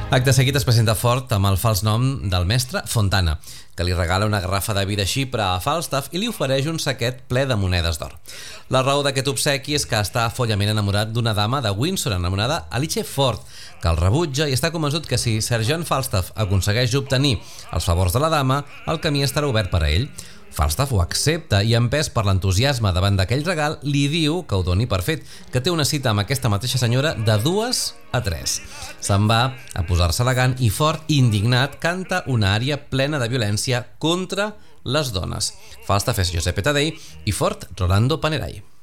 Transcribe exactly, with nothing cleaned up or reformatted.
Acte seguit es presenta Ford amb el fals nom del mestre Fontana, que li regala una garrafa de vi de xipre a Falstaff i li ofereix un saquet ple de monedes d'or. La raó d'aquest obsequi és que està follament enamorat d'una dama de Windsor anomenada Alice Ford, que el rebutja i està convençut que si Sir John Falstaff aconsegueix obtenir els favors de la dama, el camí estarà obert per a ell. Falstaff ho accepta i, empès per l'entusiasme davant d'aquell regal, li diu que ho doni per fet, que té una cita amb aquesta mateixa senyora de dues a tres. Se'n va a posar-se elegant i Ford, indignat, canta una ària plena de violència contra les dones. Falstaff és Giuseppe Taddei i Ford Rolando Panerai.